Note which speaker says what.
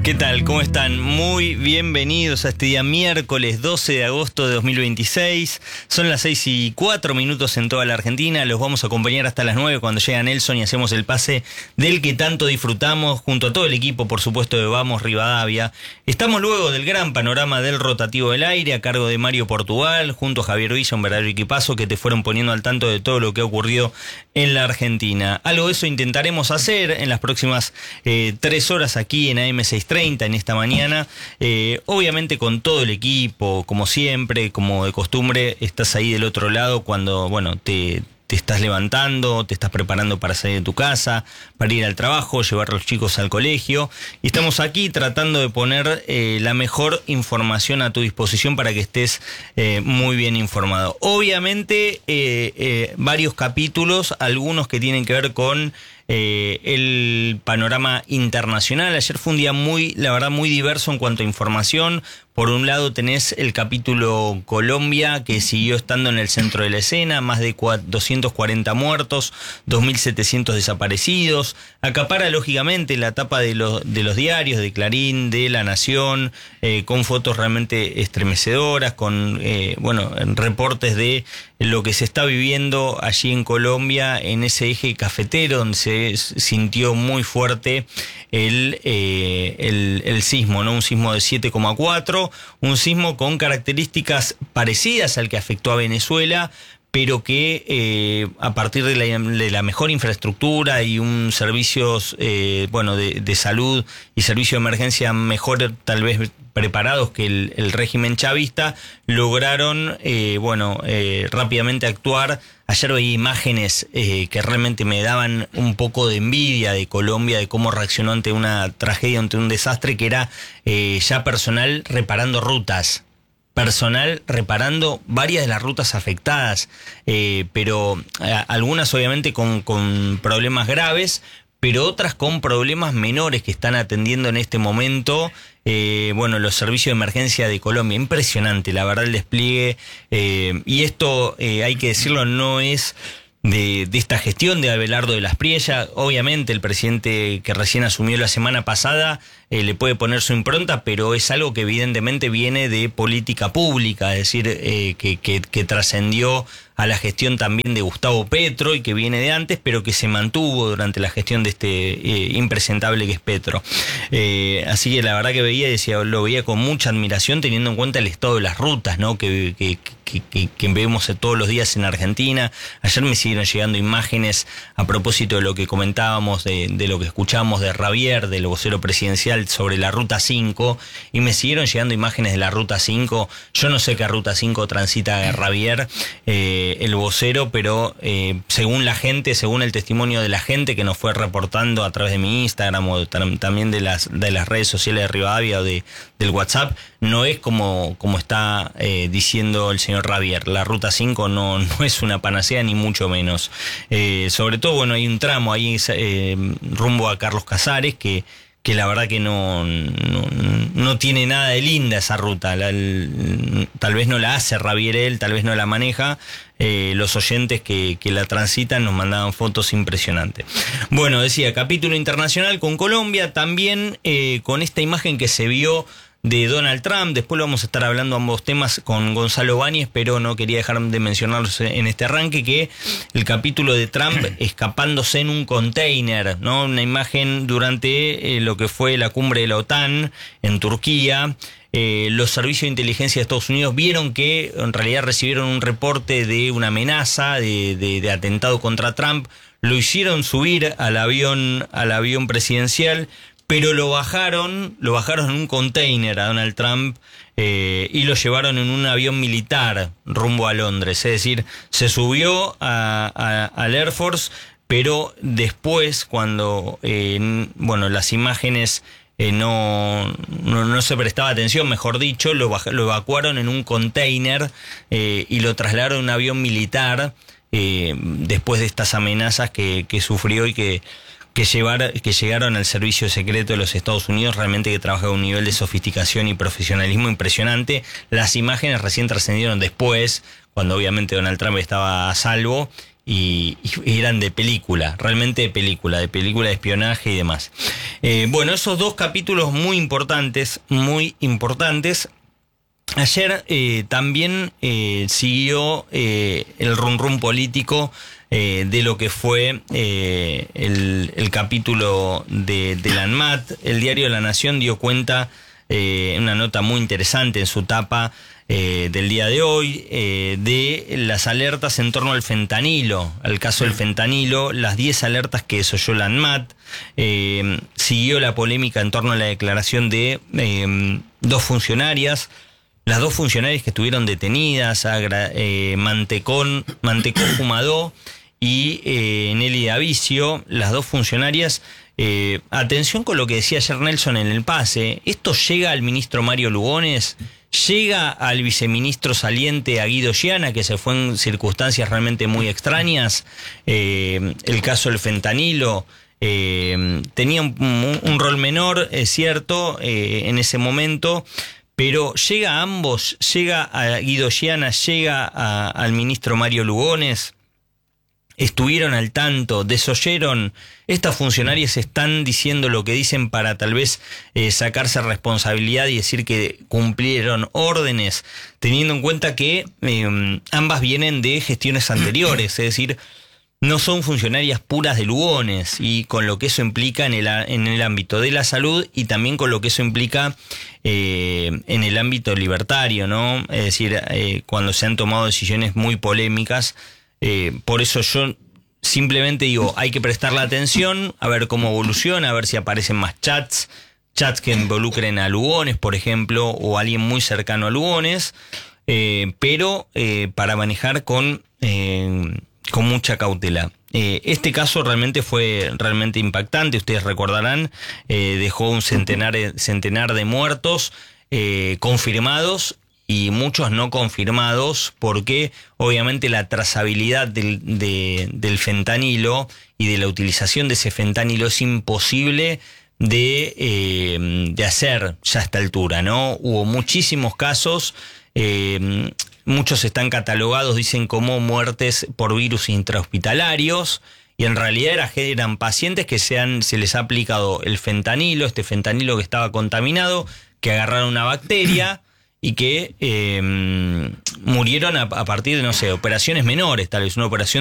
Speaker 1: ¿Qué tal? ¿Cómo están? Muy bienvenidos a este día miércoles 12 de agosto de 2026. Son las 6:04 en toda la Argentina. Los vamos a acompañar hasta las 9 cuando llega Nelson y hacemos el pase del que tanto disfrutamos junto a todo el equipo, por supuesto, de Vamos Rivadavia. Estamos luego del gran panorama del rotativo del aire a cargo de Mario Portugal, junto a Javier Villa, un verdadero equipazo que te fueron poniendo al tanto de todo lo que ha ocurrido en la Argentina. Algo de eso intentaremos hacer en las próximas 3 horas aquí en AM630 en esta mañana, obviamente con todo el equipo, como siempre, como de costumbre. Estás ahí del otro lado cuando, bueno, te estás levantando, te estás preparando para salir de tu casa, para ir al trabajo, llevar a los chicos al colegio. Y estamos aquí tratando de poner la mejor información a tu disposición para que estés muy bien informado. Obviamente, varios capítulos, algunos que tienen que ver con el panorama internacional. Ayer fue un día la verdad, muy diverso en cuanto a información. Por un lado tenés el capítulo Colombia, que siguió estando en el centro de la escena, más de 240 muertos, 2.700 desaparecidos. Acapara lógicamente la tapa de los diarios, de Clarín, de La Nación, con fotos realmente estremecedoras, con reportes de lo que se está viviendo allí en Colombia, en ese eje cafetero, donde se sintió muy fuerte el sismo, ¿no? Un sismo de 7,4, un sismo con características parecidas al que afectó a Venezuela, pero que a partir de la mejor infraestructura y un servicios de salud y servicio de emergencia mejor tal vez preparados que el régimen chavista, lograron rápidamente actuar. Ayer veía imágenes que realmente me daban un poco de envidia de Colombia, de cómo reaccionó ante una tragedia, ante un desastre, que era ya personal reparando rutas. Personal reparando varias de las rutas afectadas, pero algunas obviamente con problemas graves, pero otras con problemas menores que están atendiendo en este momento los servicios de emergencia de Colombia. Impresionante, la verdad, el despliegue, y esto hay que decirlo, no es de esta gestión de Abelardo de las Priella. Obviamente el presidente que recién asumió la semana pasada le puede poner su impronta, pero es algo que evidentemente viene de política pública, es decir, que trascendió a la gestión también de Gustavo Petro y que viene de antes, pero que se mantuvo durante la gestión de este impresentable que es Petro. Así que la verdad que lo veía con mucha admiración, teniendo en cuenta el estado de las rutas, ¿no? que vemos todos los días en Argentina. Ayer me siguieron llegando imágenes a propósito de lo que comentábamos, de lo que escuchamos de Ravier, del vocero presidencial, sobre la Ruta 5, y me siguieron llegando imágenes de la Ruta 5. Yo no sé qué Ruta 5 transita Ravier, el vocero, pero según la gente, según el testimonio de la gente que nos fue reportando a través de mi Instagram o también de las redes sociales de Rivadavia o del WhatsApp, no es como está diciendo el señor Ravier. La Ruta 5 no es una panacea, ni mucho menos. Sobre todo, hay un tramo ahí rumbo a Carlos Casares que la verdad que no tiene nada de linda esa ruta. Tal vez no la hace Ravier él, tal vez no la maneja. Los oyentes que la transitan nos mandaban fotos impresionantes. Bueno, decía, capítulo internacional con Colombia, también con esta imagen que se vio de Donald Trump. Después lo vamos a estar hablando ambos temas con Gonzalo Báñez, pero no quería dejar de mencionarlos en este arranque, que el capítulo de Trump escapándose en un container, ¿no? Una imagen durante lo que fue la cumbre de la OTAN en Turquía. Los servicios de inteligencia de Estados Unidos vieron que en realidad recibieron un reporte de una amenaza de atentado contra Trump. Lo hicieron subir al avión presidencial, pero lo bajaron en un container a Donald Trump y lo llevaron en un avión militar rumbo a Londres. Es decir, se subió al Air Force, pero después, cuando las imágenes no se prestaba atención, mejor dicho, lo evacuaron en un container y lo trasladaron en un avión militar después de estas amenazas que sufrió y que llegaron al servicio secreto de los Estados Unidos, realmente que trabaja a un nivel de sofisticación y profesionalismo impresionante. Las imágenes recién trascendieron después, cuando obviamente Donald Trump estaba a salvo, y eran de película, realmente de película de espionaje y demás. Bueno, esos dos capítulos muy importantes. Ayer también siguió el run run político de lo que fue el capítulo de la ANMAT. El diario La Nación dio cuenta, una nota muy interesante en su tapa del día de hoy, de las alertas en torno al fentanilo, al caso del fentanilo, las 10 alertas que desoyó la ANMAT. Siguió la polémica en torno a la declaración de dos funcionarias. Las dos funcionarias que estuvieron detenidas, Mantecón Fumadó y Nelly Davicio, las dos funcionarias. Atención con lo que decía ayer Nelson en el pase. Esto llega al ministro Mario Lugones, llega al viceministro saliente, a Guido Giana, que se fue en circunstancias realmente muy extrañas. El caso del fentanilo tenía un rol menor, es cierto, en ese momento. Pero llega a ambos, llega a Guido Giana, llega al ministro Mario Lugones. Estuvieron al tanto, desoyeron. Estas funcionarias están diciendo lo que dicen para tal vez sacarse responsabilidad y decir que cumplieron órdenes, teniendo en cuenta que ambas vienen de gestiones anteriores, es decir, no son funcionarias puras de Lugones, y con lo que eso implica en el ámbito de la salud y también con lo que eso implica en el ámbito libertario, ¿no? Es decir, cuando se han tomado decisiones muy polémicas. Por eso yo simplemente digo, hay que prestarle atención, a ver cómo evoluciona, a ver si aparecen más chats que involucren a Lugones, por ejemplo, o a alguien muy cercano a Lugones, pero para manejar con mucha cautela. Este caso realmente fue realmente impactante. Ustedes recordarán, dejó un centenar de muertos confirmados y muchos no confirmados, porque obviamente la trazabilidad del fentanilo y de la utilización de ese fentanilo es imposible de hacer ya a esta altura, ¿no? Hubo muchísimos casos. Muchos están catalogados, dicen, como muertes por virus intrahospitalarios, y en realidad eran pacientes que se les ha aplicado el fentanilo, este fentanilo que estaba contaminado, que agarraron una bacteria y que murieron a partir de, no sé, operaciones menores, tal vez una operación